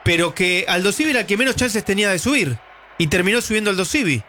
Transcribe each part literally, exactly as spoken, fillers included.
pero que Aldo Civi era el que menos chances tenía de subir. Y terminó subiendo Aldo Civi.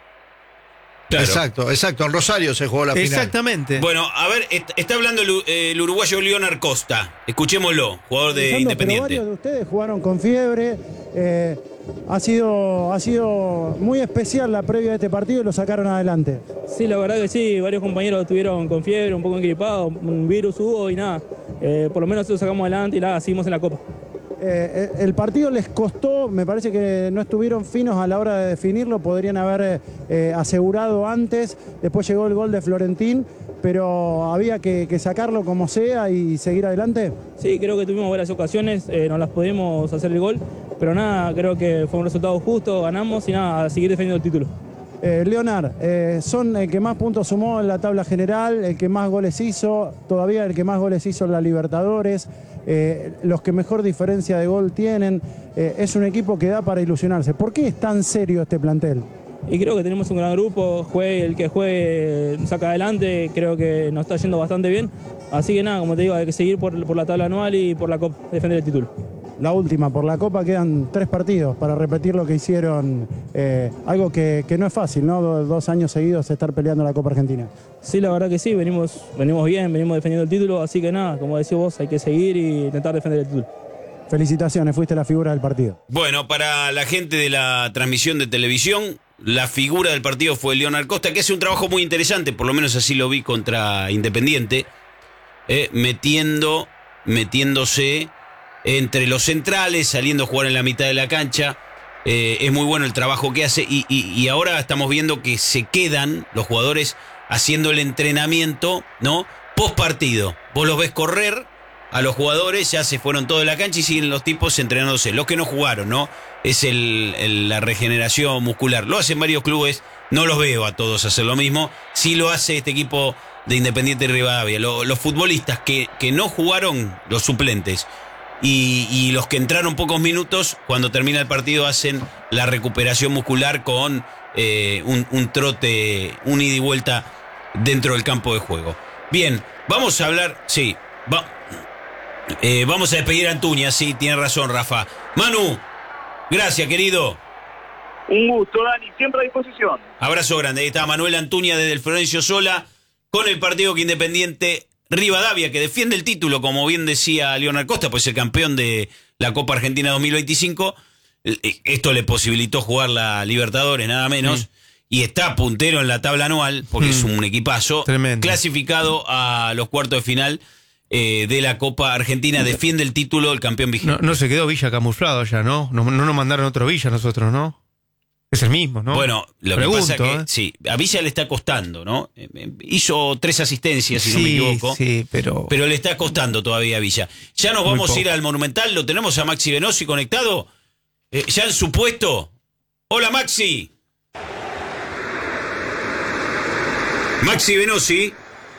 Claro. Exacto, exacto. En Rosario se jugó la final. Exactamente. Bueno, a ver, está hablando el, el uruguayo Leonard Costa. Escuchémoslo, jugador de Independiente. Pero varios de ustedes jugaron con fiebre. Eh, ha, sido, ha sido muy especial la previa de este partido y lo sacaron adelante. Sí, la verdad que sí. Varios compañeros estuvieron con fiebre, un poco engripados, un virus hubo y nada. Eh, por lo menos lo sacamos adelante y nada, seguimos en la Copa. Eh, el partido les costó, me parece que no estuvieron finos a la hora de definirlo, podrían haber eh, asegurado antes, después llegó el gol de Florentín, pero había que, que sacarlo como sea y seguir adelante. Sí, creo que tuvimos varias ocasiones, eh, no las pudimos hacer el gol, pero nada, creo que fue un resultado justo, ganamos y nada, a seguir defendiendo el título. Eh, Leonard, eh, son el que más puntos sumó en la tabla general, el que más goles hizo, todavía el que más goles hizo en la Libertadores, eh, los que mejor diferencia de gol tienen, eh, es un equipo que da para ilusionarse. ¿Por qué es tan serio este plantel? Y creo que tenemos un gran grupo, juegue, el que juegue saca adelante, creo que nos está yendo bastante bien, así que nada, como te digo, hay que seguir por, por la tabla anual y por la Copa, defender el título. La última, por la Copa quedan tres partidos para repetir lo que hicieron, eh, algo que, que no es fácil, ¿no? Dos, dos años seguidos estar peleando la Copa Argentina. Sí, la verdad que sí, venimos, venimos bien, venimos defendiendo el título, así que nada, como decís vos, hay que seguir y intentar defender el título. Felicitaciones, fuiste la figura del partido. Bueno, para la gente de la transmisión de televisión, la figura del partido fue Leonard Costa, que hace un trabajo muy interesante, por lo menos así lo vi contra Independiente, eh, metiendo, metiéndose entre los centrales, saliendo a jugar en la mitad de la cancha. Eh, es muy bueno el trabajo que hace y, y, y ahora estamos viendo que se quedan los jugadores haciendo el entrenamiento, ¿no? Post partido. Vos los ves correr a los jugadores, ya se fueron todos de la cancha y siguen los tipos entrenándose. Los que no jugaron, ¿no? Es el, el, la regeneración muscular. Lo hacen varios clubes, no los veo a todos hacer lo mismo. Sí lo hace este equipo de Independiente Rivadavia. Lo, los futbolistas que, que no jugaron, los suplentes, Y, y los que entraron pocos minutos, cuando termina el partido hacen la recuperación muscular con eh, un, un trote, un ida y vuelta dentro del campo de juego. Bien, vamos a hablar, sí, va, eh, vamos a despedir a Antuña, sí, tiene razón Rafa. Manu, gracias querido. Un gusto, Dani, siempre a disposición. Abrazo grande, ahí está Manuel Antuña desde el Florencio Sola con el partido que Independiente Rivadavia, que defiende el título, como bien decía Leonard Costa, pues el campeón de la Copa Argentina dos mil veinticinco. Esto le posibilitó jugar la Libertadores, nada menos. Mm. Y está puntero en la tabla anual, porque mm. es un equipazo. Tremendo. Clasificado a los cuartos de final eh, de la Copa Argentina. Defiende el título el campeón vigente. No, no se quedó Villa camuflado ya, ¿no? No, no nos mandaron otro Villa nosotros, ¿no? Es el mismo, ¿no? Bueno, lo Pregunto, que pasa es que, ¿eh? sí, a Villa le está costando, ¿no? Hizo tres asistencias, si sí, no me equivoco. Sí, pero... Pero le está costando todavía a Villa. Ya nos vamos a ir al Monumental, lo tenemos a Maxi Venosi conectado. Eh, ya en su puesto. Hola, Maxi. Maxi Venosi.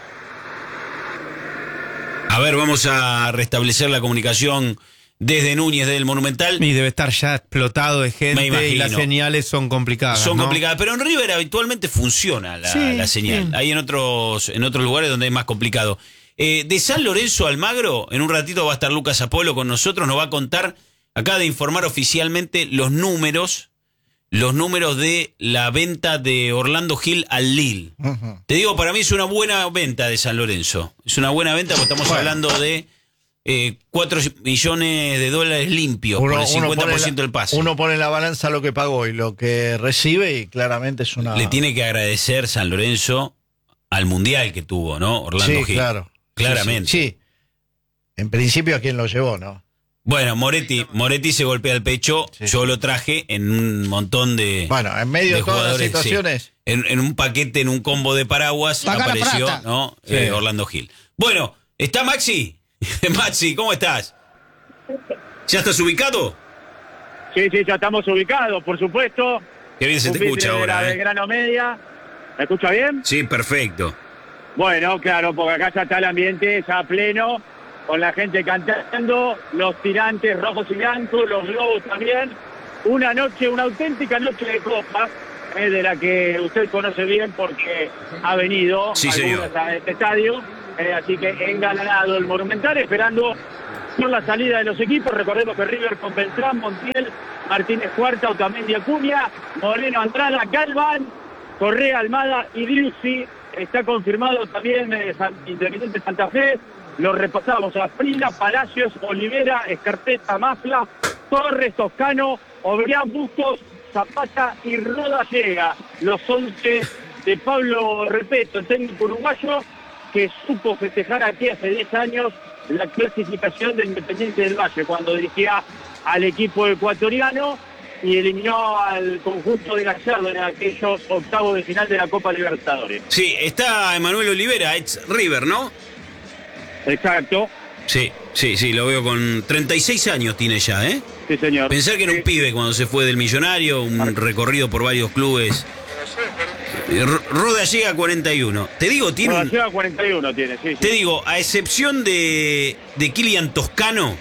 A ver, vamos a restablecer la comunicación desde Núñez del Monumental. Y debe estar ya explotado de gente y las señales son complicadas. Son ¿no? complicadas, pero en River habitualmente funciona la, sí, la señal. Sí. Hay en otros, en otros lugares donde es más complicado. Eh, de San Lorenzo a Almagro, en un ratito va a estar Lucas Apolo con nosotros, nos va a contar, acaba de informar oficialmente los números, los números de la venta de Orlando Gil al Lille. Uh-huh. Te digo, para mí es una buena venta de San Lorenzo. Es una buena venta porque estamos bueno. hablando de Eh, cuatro millones de dólares limpios uno, por el cincuenta por ciento la, del pase. Uno pone en la balanza lo que pagó y lo que recibe y claramente es una... Le tiene que agradecer San Lorenzo al Mundial que tuvo, ¿no? Orlando sí, Gil. claro. Claramente. Sí, sí, sí. En principio a quien lo llevó, ¿no? Bueno, Moretti, Moretti se golpea el pecho, sí. Yo lo traje en un montón de... Bueno, en medio de, de todas las situaciones... Sí. En, en un paquete, en un combo de paraguas, Paga apareció, ¿no? Sí. Eh, Orlando Gil. Bueno, ¿está Maxi? Maxi, ¿cómo estás? ¿Ya estás ubicado? Sí, sí, ya estamos ubicados, por supuesto. Qué bien se te escucha ahora, de ¿eh? Belgrano Media. ¿Me escucha bien? Sí, perfecto. Bueno, claro, porque acá ya está el ambiente, ya a pleno, con la gente cantando, los tirantes rojos y blancos, los globos también. Una noche, una auténtica noche de copa, eh, de la que usted conoce bien porque ha venido sí, a este estadio. Eh, así que engalanado el Monumental, esperando por la salida de los equipos. Recordemos que River con Beltrán, Montiel, Martínez Cuarta, Otamendi Acuña, Moreno Andrada, Galván, Correa, Almada y Driussi. Está confirmado también eh, San, Independiente Santa Fe. Lo repasamos: Asprilla, Palacios, Olivera, Escarpeta, Mafla, Torres, Toscano, Obrián, Bustos, Zapata y Roda llega. Los once de Pablo Repeto, el técnico uruguayo que supo festejar aquí hace diez años la clasificación del Independiente del Valle cuando dirigía al equipo ecuatoriano y eliminó al conjunto de Gallardo en aquellos octavos de final de la Copa Libertadores. Sí, está Emanuel Olivera, ex River, ¿no? Exacto. Sí, sí, sí, lo veo con treinta y seis años tiene ya, ¿eh? Sí, señor. Pensar que era un Sí. pibe cuando se fue del Millonario, un recorrido por varios clubes. Eh, Ro- Roda llega a cuarenta y uno. Te digo, tiene Bueno, un- llega a cuarenta y uno tiene, sí, sí. Te digo, a excepción de, de Kylian Toscano,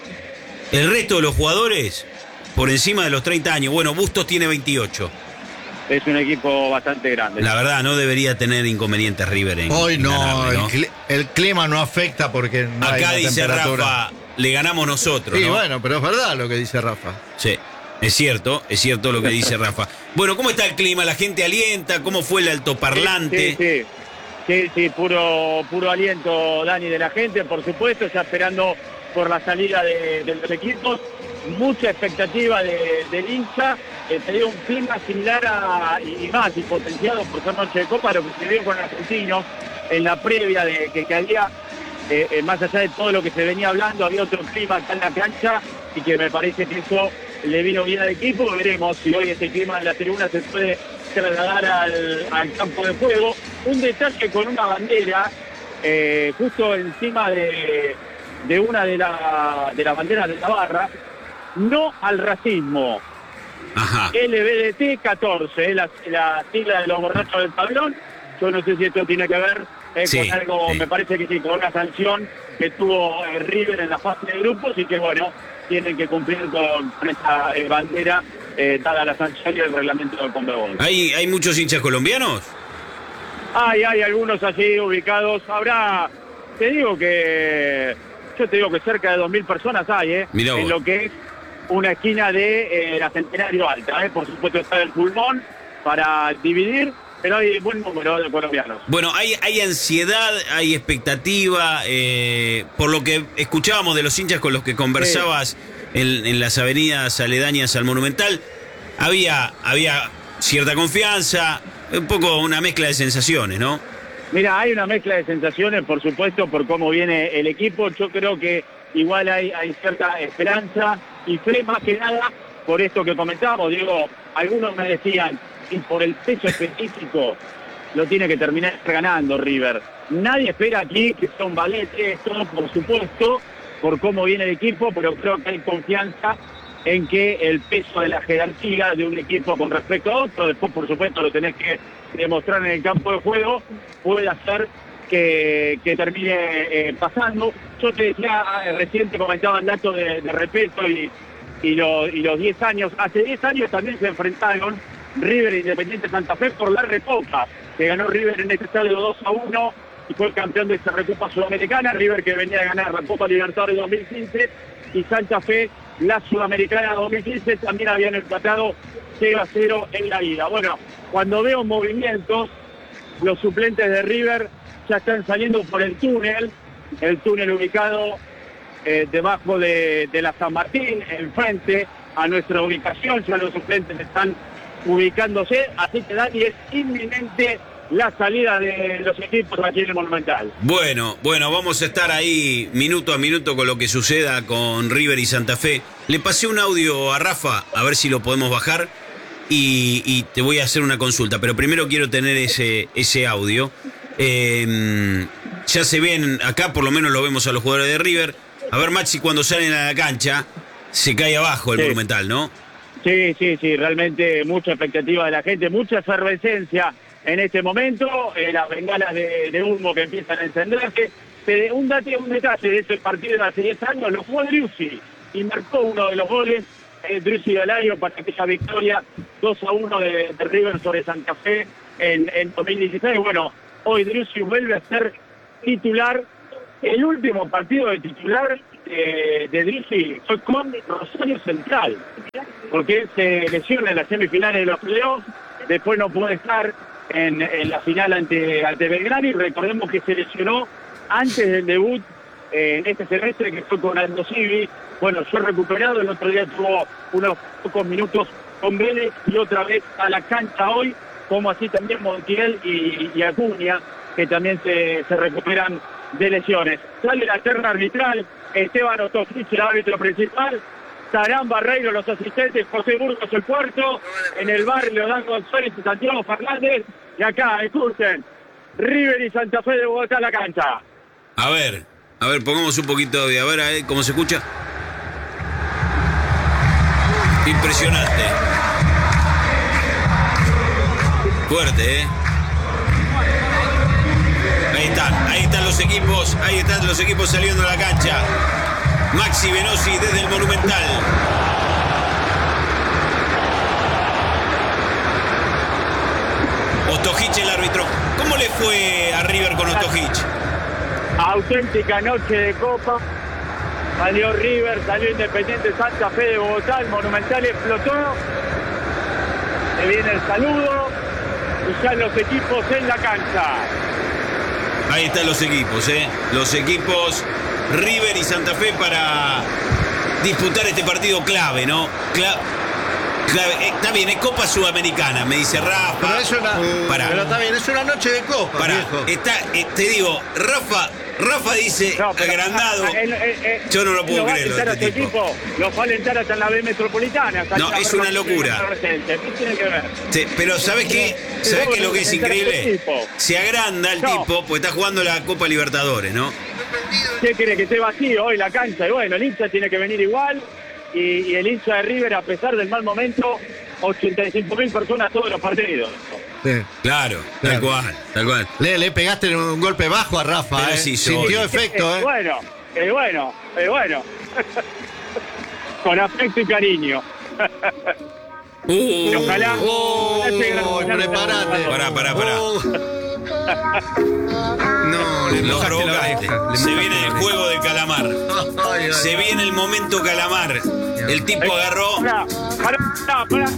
el resto de los jugadores por encima de los treinta años. Bueno, Bustos tiene veintiocho. Es un equipo bastante grande. La verdad, no debería tener inconvenientes River en Hoy en no, ganarle, ¿no? El, cli- el clima no afecta porque no hay Acá una dice temperatura. Rafa, le ganamos nosotros, Sí, ¿no? bueno, pero es verdad lo que dice Rafa. Sí, es cierto, es cierto lo que dice Rafa. Bueno, ¿cómo está el clima? ¿La gente alienta? ¿Cómo fue el altoparlante? Sí, sí, sí, sí, puro, puro aliento, Dani, de la gente, por supuesto, ya esperando por la salida de, de los equipos. Mucha expectativa de, del hincha. Eh, tenía un clima similar a, y más, y potenciado por ser noche de Copa, lo que se vio con Argentinos en la previa de que, que había, eh, eh, más allá de todo lo que se venía hablando, había otro clima acá en la cancha y que me parece que eso le vino bien al equipo. Veremos si hoy ese clima en la tribuna se puede trasladar al, al campo de juego. Un detalle con una bandera eh, justo encima de, de una de las de la banderas de la barra. No al racismo. Ajá. L B D T catorce, es la, la sigla de los borrachos del tablón. Yo no sé si esto tiene que ver eh, Sí, con algo, sí. me parece que sí, con una sanción que tuvo eh, River en la fase de grupos y que bueno, tienen que cumplir con, con esta eh, bandera eh, dada la sanción y el reglamento del Conmebol. ¿Hay, ¿Hay muchos hinchas colombianos? Hay, hay algunos allí ubicados. Habrá, te digo que, yo te digo que cerca de dos mil personas hay, ¿eh? Mirá vos. En lo que es una esquina de eh, la Centenario Alta, ¿eh? Por supuesto está el pulmón para dividir, pero hay buen número de colombianos. Bueno, hay, hay ansiedad, hay expectativa, eh, por lo que escuchábamos de los hinchas con los que conversabas en, en las avenidas aledañas al Monumental, había, había cierta confianza, un poco una mezcla de sensaciones, ¿no? Mira, hay una mezcla de sensaciones, por supuesto, por cómo viene el equipo. Yo creo que igual hay, hay cierta esperanza y fe, más que nada, por esto que comentábamos. Diego, algunos me decían, y por el peso específico, lo tiene que terminar ganando River. Nadie espera aquí que sea un ballet esto, por supuesto, por cómo viene el equipo, pero creo que hay confianza en que el peso de la jerarquía de un equipo con respecto a otro, después por supuesto lo tenés que demostrar en el campo de juego, puede hacer que, que termine eh, pasando. Yo te decía, eh, recién te comentaba el dato de, de Repeto y, y, lo- y los diez años. Hace diez años también se enfrentaron River e Independiente Santa Fe por la Recopa, que ganó River en este estadio dos a uno y fue el campeón de esa Recopa Sudamericana. River que venía a ganar la Copa Libertadores dos mil quince y Santa Fe la Sudamericana dos mil quince, también habían empatado cero a cero en la ida. Bueno, cuando veo movimientos, los suplentes de River ya están saliendo por el túnel, el túnel ubicado eh, debajo de, de la San Martín, enfrente a nuestra ubicación, ya los suplentes están ubicándose, así que Dani, es inminente la salida de los equipos aquí en el Monumental. Bueno, bueno, vamos a estar ahí minuto a minuto con lo que suceda con River y Santa Fe. Le pasé un audio a Rafa, a ver si lo podemos bajar, y, y te voy a hacer una consulta, pero primero quiero tener ese, ese audio. Eh, ya se ven, acá por lo menos lo vemos a los jugadores de River. A ver, Maxi, cuando salen a la cancha, se cae abajo el Sí. Monumental, ¿no? Sí, sí, sí, realmente mucha expectativa de la gente, mucha efervescencia en este momento, eh, las bengalas de, de humo que empiezan a encenderse. Pero un, date, un detalle de ese partido de hace diez años, lo jugó Driussi y marcó uno de los goles, eh, Driussi Galayo, para aquella victoria dos a uno de, de River sobre Santa Fe en, en dos mil dieciséis. Bueno, hoy Driussi vuelve a ser titular, el último partido de titular de, de Driffi fue con Rosario Central, porque él se lesiona en las semifinales de los playoffs, después no puede estar en, en la final ante, ante Belgrano, y recordemos que se lesionó antes del debut eh, en este semestre, que fue con Aldo Civi. Bueno, fue recuperado, el otro día tuvo unos pocos minutos con Vélez y otra vez a la cancha hoy, como así también Montiel y, y Acuña, que también se, se recuperan de lesiones. Sale la terna arbitral, Esteban Ostojic, el árbitro principal, Sarán Barreiro, los asistentes, José Burgos el cuarto, en el bar Leodán González y Santiago Fernández, y acá, escuchen, River y Santa Fe de Bogotá a la cancha. A ver, a ver, pongamos un poquito de, a ver, a ver cómo se escucha. Impresionante. Fuerte, ¿eh? Ahí están, ahí están los equipos, ahí están los equipos saliendo a la cancha. Maxi Venosi desde el Monumental. Ostojic el árbitro. ¿Cómo le fue a River con Ostojic? Auténtica noche de Copa. Salió River, salió Independiente Santa Fe de Bogotá, el Monumental explotó. Se viene el saludo y ya los equipos en la cancha. Ahí están los equipos, ¿eh? Los equipos River y Santa Fe para disputar este partido clave, ¿no? Cla clave. Eh, está bien, es Copa Sudamericana, me dice Rafa. Pero es una, Pará. pero está bien, es una noche de Copa, Pará, viejo. está, eh, te digo, Rafa, Rafa dice No, pero, agrandado. ah, él, él, él, Yo no lo puedo él va a creer, lo de alentar este a su tipo. equipo, los va a alentar hasta en la B Metropolitana. hasta No, en la es B una locura. Presente. ¿Qué tiene que ver? Sí, pero ¿sabes qué? ¿Sabes qué es lo que es increíble? Se agranda el No. tipo porque está jugando la Copa Libertadores, ¿no? ¿Qué quiere que esté vacío hoy la cancha? Y bueno, el hincha tiene que venir igual. Y, y el hincha de River, a pesar del mal momento, ochenta y cinco mil personas todos los partidos. Sí. Claro, tal Claro. cual, tal cual. Le, le pegaste un golpe bajo a Rafa, Pero ¿eh? sí, Sintió soy. efecto, Es ¿eh? bueno, es bueno, es bueno. Con afecto y cariño. Uh, Y ojalá. Oh, ojalá llegue la final. prepárate. Pará, pará, pará. Oh. No, le Lo mojaste la provocaste. oreja. le Se mojaste viene la el oreja. juego del calamar. Ay, ay, Se ay. viene el momento calamar. El tipo agarró, Pará, pará, pará.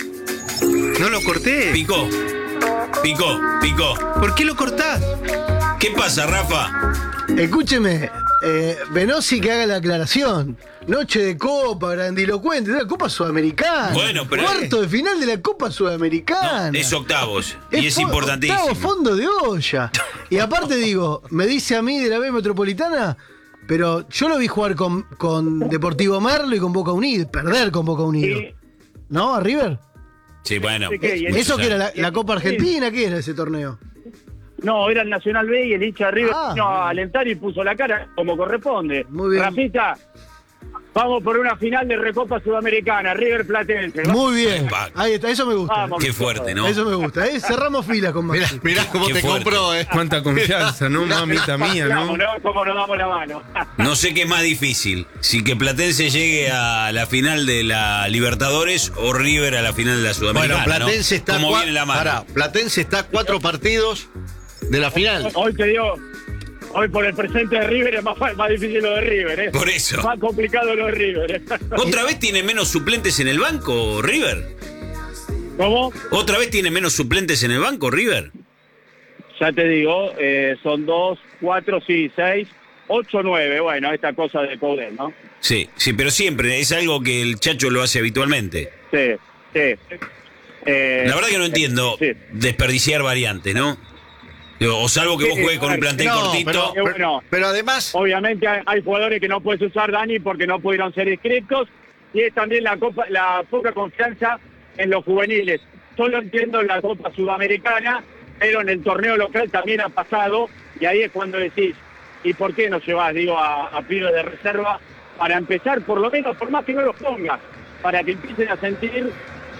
No lo corté. picó, picó, picó. ¿Por qué lo cortás? ¿Qué pasa, Rafa? Escúcheme, eh, Venosi que haga la aclaración. Noche de Copa, grandilocuente, de la Copa Sudamericana. Bueno, pero- Cuarto de final de la Copa Sudamericana. No, es octavos. Y es fo- importantísimo. octavo fondo de olla. Y aparte digo, me dice a mí de la B Metropolitana, pero yo lo vi jugar con, con Deportivo Merlo y con Boca Unido, perder con Boca Unido. Y- ¿No? ¿A River? Sí, bueno. ¿Qué? ¿Y el- ¿Eso que era la, y- la Copa Argentina? ¿Qué era ese torneo? No, era el Nacional B y el hincha de River Ah. vino a alentar y puso la cara como corresponde. Muy bien. Rafita, vamos por una final de Recopa Sudamericana, River Platense. Muy bien. Epa. Ahí está, eso me gusta. Vamos. Qué fuerte, ¿no? Eso me gusta. ¿eh? Cerramos filas con Mirá, Maxi. mirá cómo Qué te fuerte. compró, ¿eh? Cuánta confianza, ¿no? Mamita mía, ¿no? Vamos, ¿no? ¿Cómo nos damos la mano? No sé qué es más difícil, si que Platense llegue a la final de la Libertadores o River a la final de la Bueno, Sudamericana. Platense ¿no? está ¿Cómo cua- viene la mano? Pará, Platense está a cuatro partidos de la final. Hoy te digo, hoy por el presente de River es más, fa- más difícil lo de River, ¿eh? Por eso. Más complicado lo de River, ¿eh? ¿Otra vez tiene menos suplentes en el banco, River? ¿Cómo? ¿Otra vez tiene menos suplentes en el banco, River? Ya te digo, eh, son dos, cuatro, sí, seis, ocho, nueve. Bueno, esta cosa de Coudet, ¿no? Sí, sí, pero siempre es algo que el Chacho lo hace habitualmente. Sí, sí. Eh, La verdad que no entiendo sí. desperdiciar variantes, ¿no? Digo, o salvo que Sí, vos juegues con un a ver, plantel no, cortito. pero, Qué bueno. pero además, Obviamente hay, hay jugadores que no puedes usar, Dani, porque no pudieron ser inscritos, y es también la copa, la poca confianza en los juveniles. Solo entiendo en la Copa Sudamericana, pero en el torneo local también ha pasado, y ahí es cuando decís, ¿y por qué no llevas, digo, a, a pibes de reserva para empezar, por lo menos, por más que no los pongas, para que empiecen a sentir...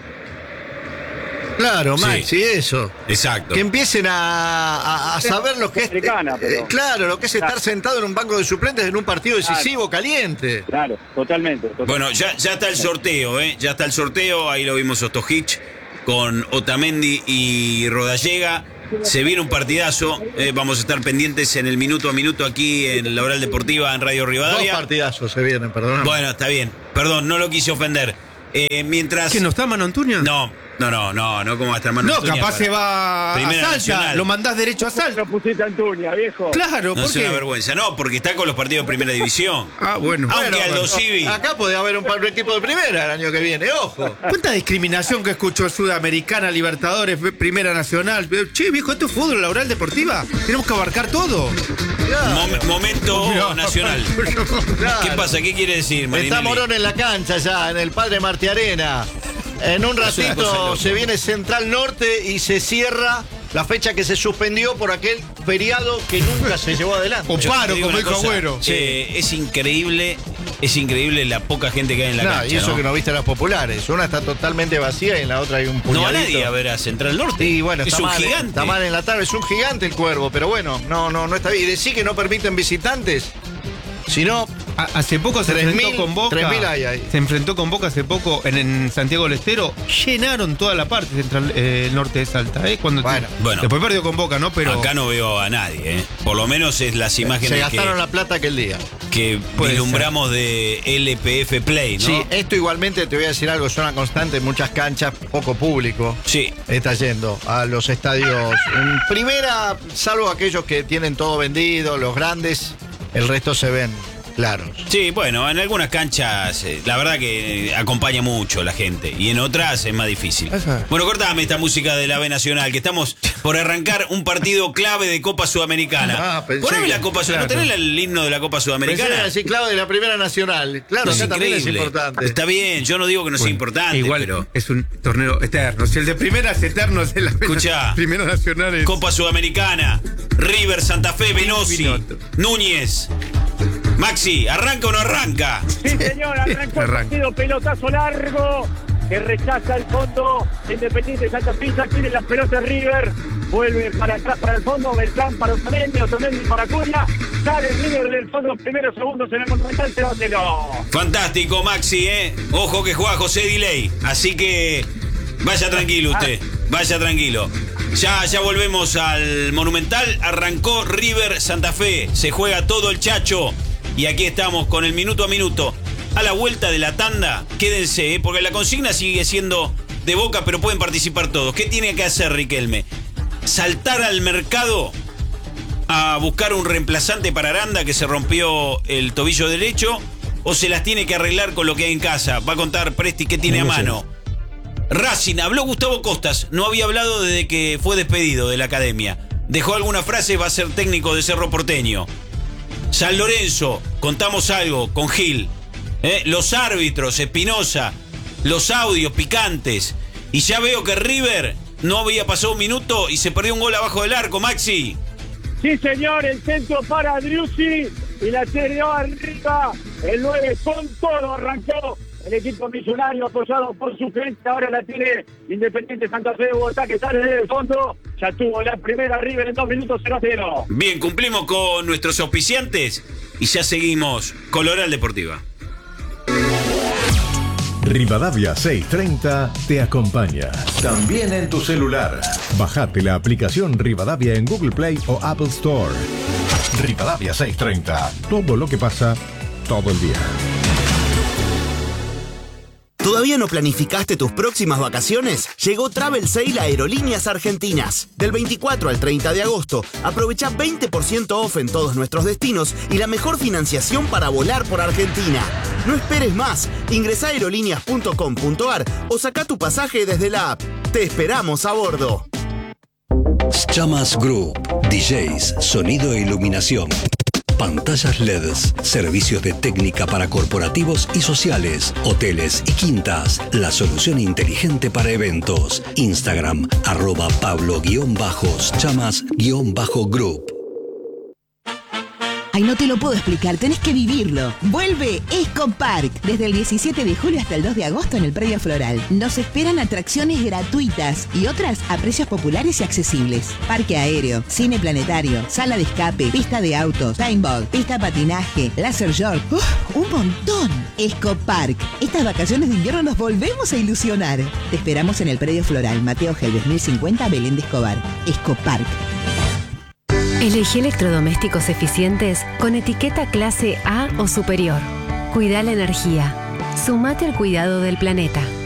claro, Sí. Maxi, eso. Exacto. Que empiecen a, a- a saber lo que es. Americana, eh, pero- claro, lo que es estar Claro. sentado en un banco de suplentes en un partido decisivo, caliente. Claro, totalmente. totalmente. Bueno, ya, ya está el sorteo, ¿eh? Ya está el sorteo, ahí lo vimos Ostojic con Otamendi y Rodallega. Se viene un partidazo. eh, vamos a estar pendientes en el minuto a minuto aquí en la Oral Deportiva en Radio Dos Rivadavia. partidazos se vienen, perdón. Bueno, está bien. Perdón, no lo quise ofender. Eh, mientras. ¿Quién no está, Mano Antuña? No, no, no, no, no, ¿cómo va a estar Manu No, Antuña capaz para- se va a Primera Salta, Nacional. lo mandás derecho a No Salta. pusiste a Antuña, viejo. Claro, No ¿por es una qué? vergüenza. No, porque está con los partidos de Primera División. Ah, bueno. Aunque Bueno, Aldo bueno. Civi. Acá puede haber un par de equipos de primera el año que viene, ojo. ¿Cuánta discriminación que escucho? Sudamericana, Libertadores, Primera Nacional. Che, viejo, ¿esto es fútbol, la Oral Deportiva? Tenemos que abarcar todo. Mom- momento Mirá. nacional. Claro. ¿Qué pasa? ¿Qué quiere decir, Está Marinelli? Morón en la cancha ya, en el Padre Martí Arena. En un Es una cosa de ratito loco. se viene Central Norte y se cierra la fecha que se suspendió por aquel feriado que nunca se llevó adelante. O Yo paro, te digo como una dijo cosa, Agüero. eh, es increíble, es increíble la poca gente que hay en la Nah, cancha. y eso ¿no? que no viste las populares. Una está totalmente vacía y en la otra hay un No puñadito. va nadie a ver a Central Norte. Y bueno, es está un mal, gigante. está mal en la tarde, es un gigante el Cuervo, pero bueno, no, no, no está bien. Y decir que no permiten visitantes, si no, A- Hace poco se Tres enfrentó mil, con Boca. tres mil hay ahí. Se enfrentó con Boca hace poco en, en Santiago del Estero. Llenaron toda la parte central, eh, el norte de Salta. ¿eh? Cuando Bueno. Bueno. Después perdió con Boca, ¿no? Pero Acá no veo a nadie, ¿eh? Por lo menos es las imágenes se que, gastaron la plata aquel día. que Puede vislumbramos de L P F Play, ¿no? Sí, esto igualmente te voy a decir algo, es una constante en muchas canchas, poco público. Sí. Está yendo a los estadios en primera, salvo aquellos que tienen todo vendido, los grandes, el resto se ven claros. Sí, bueno, en algunas canchas eh, la verdad que eh, acompaña mucho la gente y en otras es más difícil. Ajá. Bueno, cortame esta música de la B Nacional, que estamos por arrancar un partido clave de Copa Sudamericana. Ah, pensé Poneme que- la Copa Sudamericana. claro. ¿No tenés el himno de la Copa Pensé que Sudamericana? era así, clave de la primera nacional. Claro, No, acá es también es increíble. importante. Está bien, yo no digo que no sea Bueno, importante, igual pero es un torneo eterno. Si el de primera es eterno, es de la Escuchá. Primera Nacional es... Copa Sudamericana, River, Santa Fe, Venosi, Minuto. Núñez. Maxi, ¿arranca o no arranca? Sí, señor, arrancó el Arranca. partido, pelotazo largo, que rechaza el fondo, Independiente Santa Fe, ya tiene las pelotas River, vuelve para atrás, para el fondo, Beltrán para Otamendi, Otamendi para Cunha, sale River del fondo, primeros segundos en el Monumental, cero a cero. Fantástico, Maxi, ¿eh? Ojo que juega José Diley. Así que vaya tranquilo usted, vaya tranquilo. Ya, ya volvemos al Monumental. Arrancó River Santa Fe. Se juega todo el chacho. Y aquí estamos con el minuto a minuto. A la vuelta de la tanda, quédense, ¿eh? Porque la consigna sigue siendo de Boca, pero pueden participar todos. ¿Qué tiene que hacer Riquelme? ¿Saltar al mercado a buscar un reemplazante para Aranda que se rompió el tobillo derecho? ¿O se las tiene que arreglar con lo que hay en casa? Va a contar Presti qué tiene a mano. Racing, habló Gustavo Costas, no había hablado desde que fue despedido de la academia. Dejó alguna frase, va a ser técnico de Cerro Porteño. San Lorenzo, contamos algo con Gil. ¿Eh? Los árbitros, Espinosa, los audios picantes. Y ya veo que River no había pasado un minuto y se perdió un gol abajo del arco, Maxi. Sí, señor, el centro para Driussi y la tiró arriba, el nueve con todo arrancó. El equipo millonario apoyado por su gente, ahora la tiene Independiente Santa Fe de Bogotá, que sale desde el fondo. Ya tuvo la primera River en dos minutos, cero a cero. Bien, cumplimos con nuestros auspiciantes y ya seguimos con la Oral Deportiva. Rivadavia seiscientos treinta te acompaña. También en tu celular. Bajate la aplicación Rivadavia en Google Play o Apple Store. Rivadavia seiscientos treinta. Todo lo que pasa, todo el día. ¿Todavía no planificaste tus próximas vacaciones? Llegó Travel Sale a Aerolíneas Argentinas. Del veinticuatro al treinta de agosto, aprovecha veinte por ciento off en todos nuestros destinos y la mejor financiación para volar por Argentina. No esperes más. Ingresá a aerolíneas punto com punto ar o saca tu pasaje desde la app. Te esperamos a bordo. Chamas Group, D Js, sonido e iluminación. Pantallas L E Ds, servicios de técnica para corporativos y sociales, hoteles y quintas. La solución inteligente para eventos. Instagram, arroba Pablo-Chamas-Group. Ay, no te lo puedo explicar, tenés que vivirlo. Vuelve Esco Park, desde el diecisiete de julio hasta el dos de agosto en el Predio Floral. Nos esperan atracciones gratuitas y otras a precios populares y accesibles. Parque aéreo, cine planetario, sala de escape, pista de autos, paintball, pista de patinaje, laser short. ¡Uf! ¡Un montón! Esco Park. Estas vacaciones de invierno nos volvemos a ilusionar. Te esperamos en el Predio Floral, Mateo Helves, mil cincuenta, Belén de Escobar. Esco Park. Elegí electrodomésticos eficientes con etiqueta clase A o superior. Cuida la energía. Sumate al cuidado del planeta.